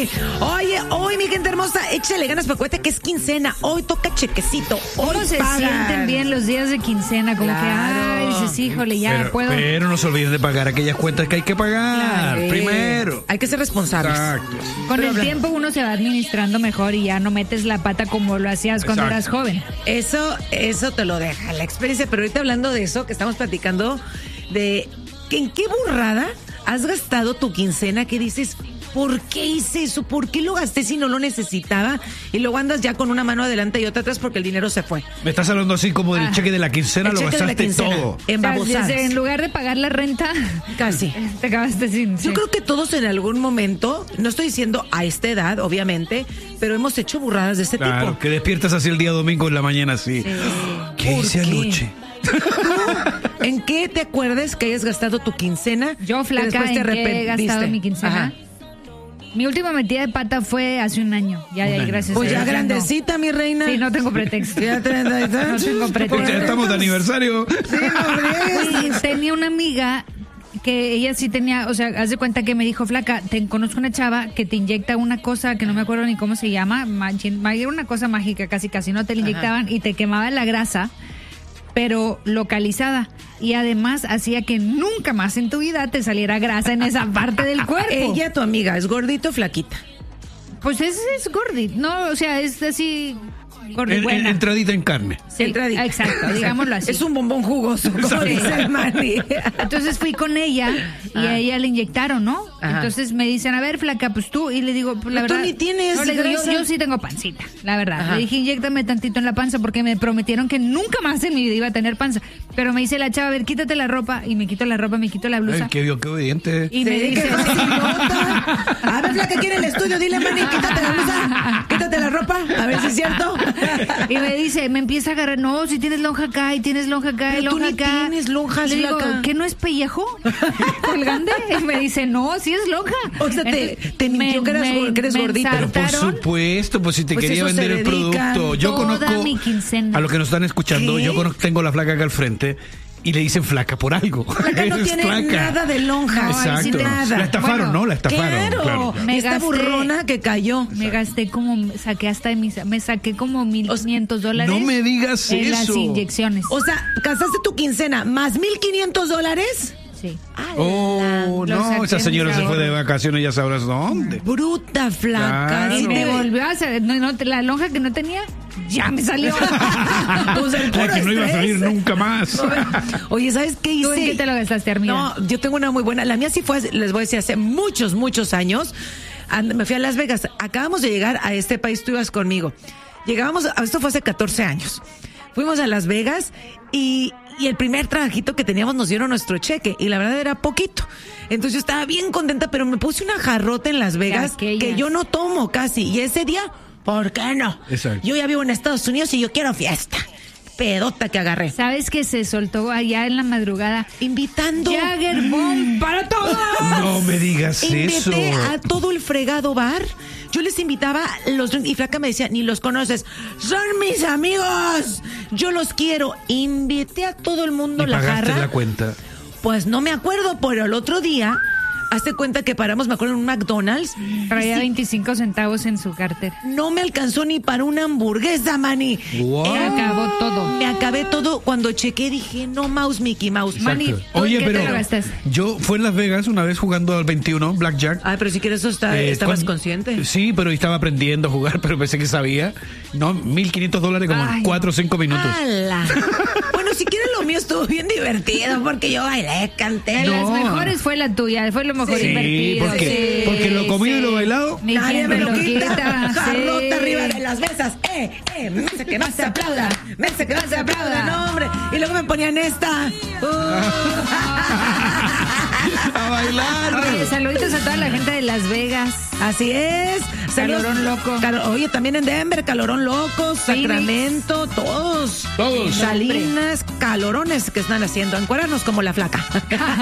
Oye, hoy, mi gente hermosa, échale ganas, porque acuérdate que es quincena. Hoy toca chequecito. Hoy ¿Cómo se sienten bien los días de quincena? Como que, dices, híjole, ya puedo. Pero no se olviden de pagar aquellas cuentas que hay que pagar primero. Hay que ser responsables. Exacto. Con el tiempo uno se va administrando mejor y ya no metes la pata como lo hacías cuando eras joven. Eso te lo deja la experiencia. Pero ahorita hablando de eso, que estamos platicando de que en qué burrada has gastado tu quincena, que dices, ¿por qué hice eso? ¿Por qué lo gasté si no lo necesitaba? Y luego andas ya con una mano adelante y otra atrás porque el dinero se fue. Me estás hablando así como del cheque de la quincena, lo gastaste todo. En babosadas. En lugar de pagar la renta, casi. Te acabaste sin. Yo creo que todos en algún momento, no estoy diciendo a esta edad, obviamente, pero hemos hecho burradas de este tipo. Claro, que despiertas así el día domingo en la mañana así. Sí. ¿Qué hice anoche? ¿En qué te acuerdas que hayas gastado tu quincena? Yo, flaca, ¿en qué he gastado mi quincena? Ajá. Mi última metida de pata fue hace un año. Gracias. Pues ya grandecita, mi reina. Sí, no tengo pretexto. Ya 30 y tantos. No tengo pretexto. Pues ya estamos de aniversario. Sí, tenía una amiga que ella sí tenía, o sea, haz de cuenta que me dijo, flaca, conozco una chava que te inyecta una cosa que no me acuerdo ni cómo se llama, era una cosa mágica, casi no te la inyectaban y te quemaba la grasa, pero localizada, y además hacía que nunca más en tu vida te saliera grasa en esa parte del cuerpo. Ella, tu amiga, ¿es gordito o flaquita? Pues es gordito, no, o sea, es así gordito. Entradita en carne. Sí, entradita. Exacto, digámoslo así. Es un bombón jugoso, como dice el Manny. Entonces fui con ella y a ella le inyectaron, ¿no? Ajá. Entonces me dicen, a ver, flaca, pues tú, y le digo, pues la verdad. Tú ni tienes. No, le digo, yo sí tengo pancita, la verdad. Ajá. Le dije, inyéctame tantito en la panza porque me prometieron que nunca más en mi vida iba a tener panza. Pero me dice la chava, a ver, quítate la ropa, y me quito la ropa, me quito la blusa. Ay, qué obediente. Y me dice, a ver, flaca, aquí en el estudio, dile, Manny, quítate la blusa, quítate la ropa, a ver si es cierto. Y me dice, me empieza a agarrar, no, si tienes lonja acá y tienes lonja acá y lonja acá. Tú tienes lonjas, le digo, flaca. ¿qué no es pellejo? ¿Colgante? Y me dice, no, sí es lonja. O sea, te mintió que eres gordita. Pero por supuesto, pues si te quería vender el producto. Yo conozco, mi quincena. a los que nos están escuchando, ¿Qué? yo tengo la flaca acá al frente. Y le dicen flaca por algo. Flaca no tiene nada de lonja. Exacto. Nada. La estafaron, ¿no? La estafaron. Claro. Esta burrona que cayó. Me gasté como, me saqué como $1,500. No me digas en eso. Las inyecciones. O sea, gastaste tu quincena más $1,500. Sí. Oh, no, esa señora se fue de vacaciones, ya sabrás dónde. Bruta, flaca. Claro. Y me volvió a hacer, la lonja que no tenía, ya me salió. Pues el puro que no iba a salir nunca más. Oye, ¿sabes qué hice? ¿Tú en qué te lo gastaste, Armida? No, yo tengo una muy buena. La mía sí fue, les voy a decir, hace muchos, muchos años. Me fui a Las Vegas. Acabamos de llegar a este país, tú ibas conmigo. Esto fue hace 14 años. Fuimos a Las Vegas y el primer trabajito que teníamos nos dieron nuestro cheque y la verdad era poquito. Entonces yo estaba bien contenta, pero me puse una jarrota en Las Vegas que yo no tomo casi. Y ese día, ¿por qué no? Exacto. Yo ya vivo en Estados Unidos y yo quiero fiesta. Pedota que agarré. ¿Sabes que se soltó allá en la madrugada? Invitando Jagger Bomb para todos. No me digas eso. Invité a todo el fregado bar. Yo les invitaba y flaca me decía, ni los conoces. Son mis amigos. Yo los quiero. Invité a todo el mundo. ¿Y la pagaste jarra? la cuenta? Pues no me acuerdo, pero el otro día, hazte cuenta que paramos, me acuerdo, en un McDonald's. Traía 25 centavos en su cartera. No me alcanzó ni para una hamburguesa, Manny. Wow. Se acabó todo. Me acabé todo. Cuando chequé dije, no mouse, Mickey Mouse. Manny, Oye, ¿qué pero te lo gastaste? yo fui en Las Vegas una vez jugando al 21, Blackjack. Ay, pero si quieres eso estabas consciente. Sí, pero estaba aprendiendo a jugar, pero pensé que sabía. No, $1,500 como en 4 o 5 minutos. ¡Hala! Bueno, si quieres lo mío estuvo bien divertido porque yo bailé, canté. Las mejores fue la tuya, fue lo mejor divertido. Porque lo comido y lo bailado. Nadie me lo quita. Jarrota sí. arriba de las mesas. Mesa que más se aplauda. Mesa que más se aplauda. No, hombre. Y luego me ponían esta. A bailar. Oye, saluditos a toda la gente de Las Vegas. Así es. Calorón loco. Oye, también en Denver, calorón loco, Sacramento, todos. Todos. Salinas, calorones que están haciendo. Encuéranos como la flaca.